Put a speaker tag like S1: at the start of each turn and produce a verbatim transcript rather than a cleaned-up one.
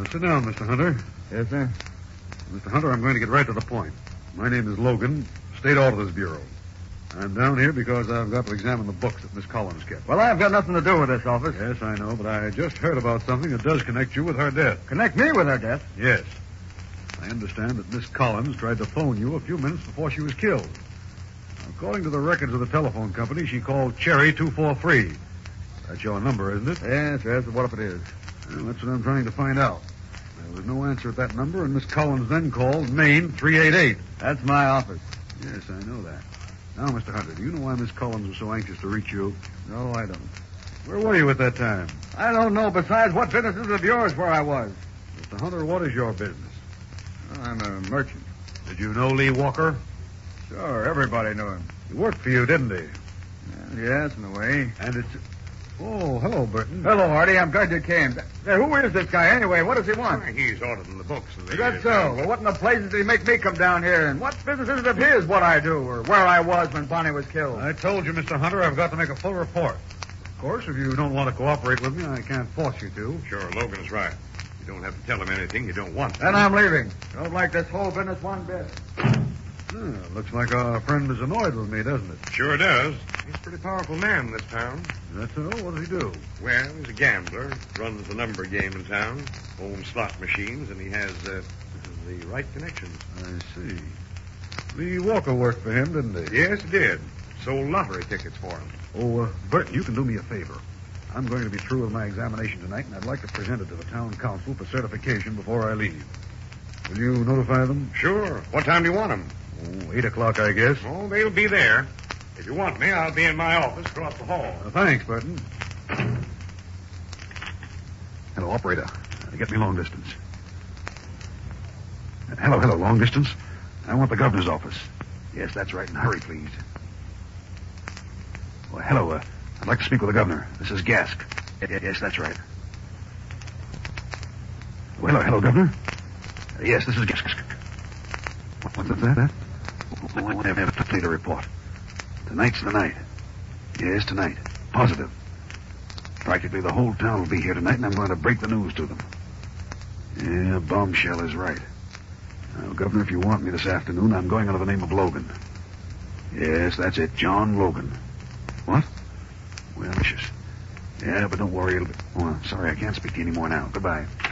S1: sit down, Mister Hunter.
S2: Yes, sir.
S1: Mister Hunter, I'm going to get right to the point. My name is Logan, State Auditor's Bureau. I'm down here because I've got to examine the books that Miss Collins kept.
S2: Well, I've got nothing to do with this office.
S1: Yes, I know, but I just heard about something that does connect you with her death.
S2: Connect me with her death?
S1: Yes. I understand that Miss Collins tried to phone you a few minutes before she was killed. According to the records of the telephone company, she called Cherry two four three. That's your number, isn't it?
S2: Yes, yes. What if it is?
S1: Well, that's what I'm trying to find out. There was no answer at that number, and Miss Collins then called Maine three eight eight.
S2: That's my office.
S1: Yes, I know that. Now, Mister Hunter, do you know why Miss Collins was so anxious to reach you?
S2: No, I don't.
S1: Where were you at that time?
S2: I don't know. Besides, what business is it of yours where I was?
S1: Mister Hunter, what is your business?
S2: Oh, I'm a merchant.
S1: Did you know Lee Walker?
S2: Sure, everybody knew him.
S1: He worked for you, didn't he?
S2: Well, yes, in a way.
S1: And it's... Oh, hello, Burton.
S2: Hello, Hardy. I'm glad you came. Say, who is this guy anyway? What does he want?
S3: Why, he's auditing the books. Of the,
S2: Is that so? Well, what in the blazes did he make me come down here? And what business is it of his what I do or where I was when Bonnie was killed?
S1: I told you, Mister Hunter, I've got to make a full report. Of course, if you don't want to cooperate with me, I can't force you to.
S3: Sure, Logan's right. You don't have to tell him anything you don't want.
S2: Then I'm leaving. Don't like this whole business one bit.
S1: Oh, looks like our friend is annoyed with me, doesn't it?
S3: Sure does. He's a pretty powerful man in this town.
S1: Is that so? What does he do?
S3: Well, he's a gambler, runs the number game in town, owns slot machines, and he has uh, the right connections.
S1: I see. Lee Walker worked for him, didn't he?
S3: Yes, he did. Sold lottery tickets for him.
S1: Oh, uh, Burton, you can do me a favor. I'm going to be through with my examination tonight, and I'd like to present it to the town council for certification before I leave. Will you notify them?
S3: Sure. What time do you want them?
S1: Oh, eight o'clock, I guess.
S3: Oh, they'll be there. If you want me, I'll be in my office across the hall.
S1: Uh, thanks, Burton. Hello, operator. Uh, get me long distance. Uh, hello, hello, long distance. I want the governor's office. Yes, that's right. And hurry, please. Well, hello, uh, I'd like to speak with the governor. This is Gask. Yes, yes, that's right. Well, hello, hello, governor. Uh, yes, this is Gask. What, what's that? that? Oh, I want to have a complete report. Tonight's the night. Yes, tonight. Positive. Practically the whole town will be here tonight, and I'm going to break the news to them. Yeah, Bombshell is right. Now, Governor, if you want me this afternoon, I'm going under the name of Logan. Yes, that's it, John Logan. What? Well, vicious. Yeah, but don't worry. It'll be... Oh, sorry, I can't speak to you anymore now. Goodbye.